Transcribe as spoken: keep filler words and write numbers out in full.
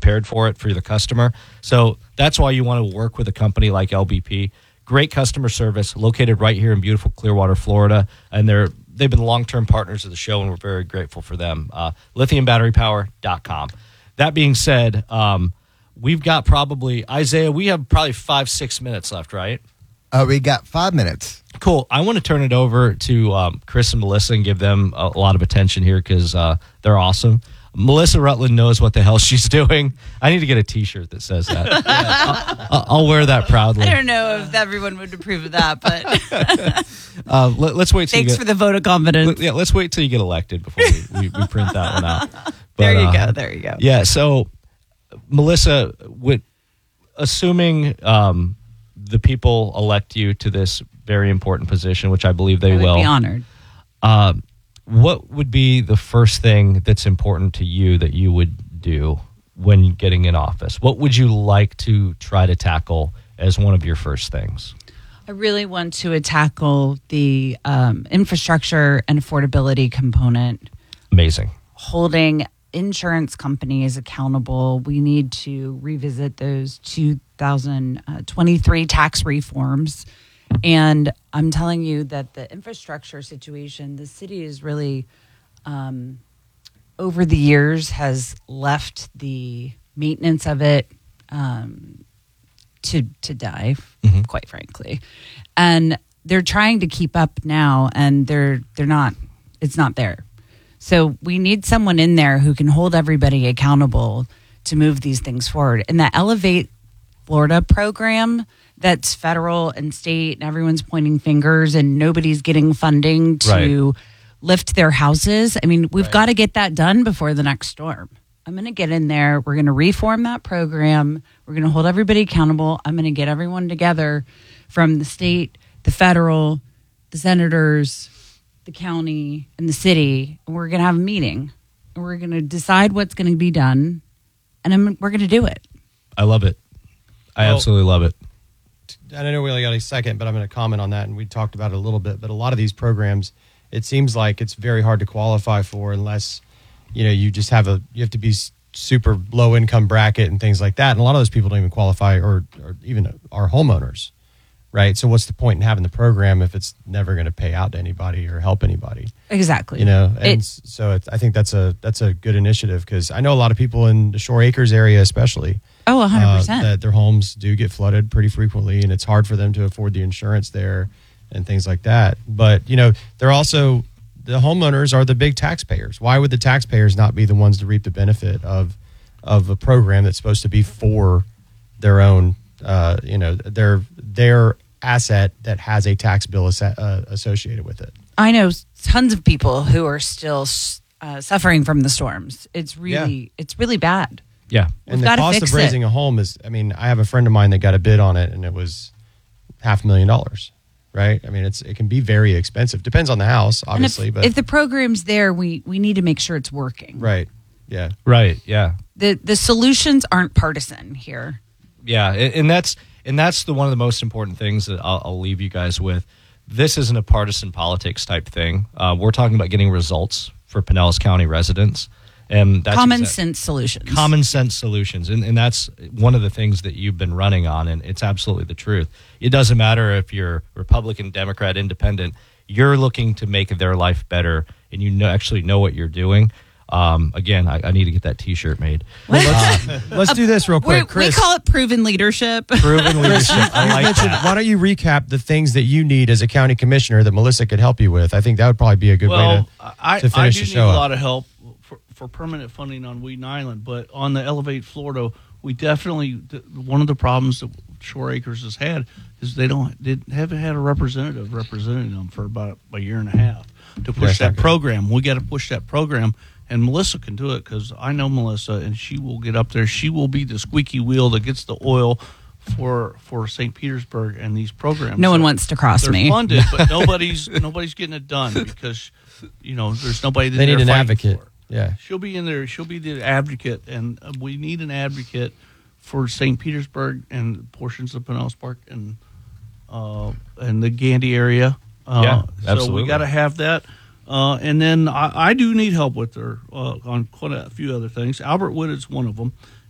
prepared for it for the customer. So that's why you want to work with a company like L B P. Great customer service, located right here in beautiful Clearwater, Florida, and they're they've been long-term partners of the show, and we're very grateful for them. Uh, lithium battery power dot com. That being said, um, we've got probably, Isaiah, we have probably five, six minutes left, right? Uh, we got five minutes. Cool. I want to turn it over to um, Chris and Melissa and give them a, a lot of attention here because uh, they're awesome. Melissa Rutland knows what the hell she's doing. I need to get a T-shirt that says that. Yeah, I'll, I'll wear that proudly. I don't know if everyone would approve of that, but uh, let, let's wait. Till Thanks you get, for the vote of confidence. Yeah, let's wait till you get elected before we, we, we print that one out. But, there you uh, go. There you go. Yeah. So, Melissa, with assuming um, the people elect you to this very important position, which I believe they I would will, be honored. Uh, what would be the first thing that's important to you that you would do when getting in office? What would you like to try to tackle as one of your first things? I really want to tackle the um, infrastructure and affordability component. Amazing. Holding insurance companies accountable. We need to revisit those two thousand twenty-three tax reforms. And I'm telling you that the infrastructure situation, the city is really, um, over the years, has left the maintenance of it um, to to die, mm-hmm. quite frankly. And they're trying to keep up now, and they're they're not. It's not there. So we need someone in there who can hold everybody accountable to move these things forward. And that Elevate Florida program, that's federal and state, and everyone's pointing fingers and nobody's getting funding to right. lift their houses. I mean, we've right. got to get that done before the next storm. I'm going to get in there. We're going to reform that program. We're going to hold everybody accountable. I'm going to get everyone together from the state, the federal, the senators, the county, and the city. And we're going to have a meeting. And we're going to decide what's going to be done. And I'm, we're going to do it. I love it. I well, absolutely love it. I know we only got a second, but I'm going to comment on that, and we talked about it a little bit. But a lot of these programs, it seems like it's very hard to qualify for unless, you know, you just have a, you have to be super low income bracket and things like that. And a lot of those people don't even qualify or, or even are homeowners, right? So what's the point in having the program if it's never going to pay out to anybody or help anybody? Exactly. You know, and it, so it, I think that's a that's a good initiative because I know a lot of people in the Shore Acres area, especially. Oh, one hundred percent. Uh, that their homes do get flooded pretty frequently, and it's hard for them to afford the insurance there and things like that. But, you know, they're also, the homeowners are the big taxpayers. Why would the taxpayers not be the ones to reap the benefit of of a program that's supposed to be for their own, uh, you know, their their asset that has a tax bill as, uh, associated with it? I know tons of people who are still uh, suffering from the storms. It's really, yeah. it's really bad. Yeah. And We've the cost of raising it. a home is, I mean, I have a friend of mine that got a bid on it and it was half a million dollars, right? I mean, it's it can be very expensive. Depends on the house, obviously. If, but if the program's there, we, we need to make sure it's working. Right. Yeah. Right. Yeah. The the solutions aren't partisan here. Yeah. And that's, and that's the one of the most important things that I'll, I'll leave you guys with. This isn't a partisan politics type thing. Uh, we're talking about getting results for Pinellas County residents. And that's common exact, sense solutions. Common sense solutions. And, and that's one of the things that you've been running on, and it's absolutely the truth. It doesn't matter if you're Republican, Democrat, Independent. You're looking to make their life better, and you know, actually know what you're doing. Um, again, I, I need to get that T-shirt made. Well, let's, uh, let's do this real quick, Chris. We call it proven leadership. Proven leadership. I like that. Why don't you recap the things that you need as a county commissioner that Melissa could help you with? I think that would probably be a good well, way to, I, to finish I the do need show a up. lot of help for, for permanent funding on Wheaton Island, but on the Elevate Florida, we definitely, one of the problems that Shore Acres has had is they don't they haven't had a representative representing them for about a year and a half to push yeah, that program. We got to push that program. And Melissa can do it because I know Melissa, and she will get up there. She will be the squeaky wheel that gets the oil for for Saint Petersburg and these programs. No one so wants to cross they're me. They're funded, but nobody's nobody's getting it done because you know there's nobody. That they need an fighting advocate. For. Yeah, she'll be in there. She'll be the advocate, and we need an advocate for Saint Petersburg and portions of Pinellas Park and uh, and the Gandy area. Uh, yeah, absolutely. So we got to have that. Uh, and then I, I do need help with her uh, on quite a few other things. Albert Wood is one of them.